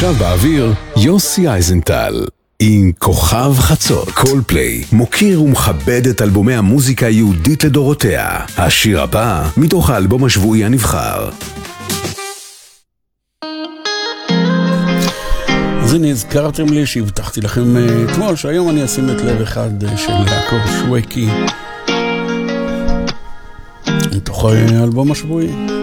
עכשיו באוויר יוסי אייזנטל עם כוכב חצות. קולפליי מוקיר ומכבד את אלבומי המוזיקה היהודית לדורותיה. השיר הבא מתוך האלבום השבועי הנבחר. אז הנה, הזכרתם לי שהבטחתי לכם אתמול שהיום אני אשים את לב אחד של יעקב שווקי מתוך האלבום השבועי.